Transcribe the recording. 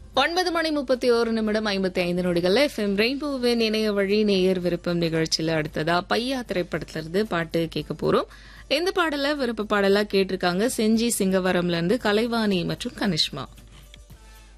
9:31 FM ரெயின்போவின் இணைய வழி நேயர் விருப்பம் நிகழ்ச்சியில அடுத்ததா பையா திரைப்படத்திலிருந்து பாட்டு கேட்க போறோம். இந்த பாடல விருப்ப பாடலா கேட்டிருக்காங்க செஞ்சி சிங்கவரம்ல இருந்து கலைவாணி மற்றும் கனிஷ்மா.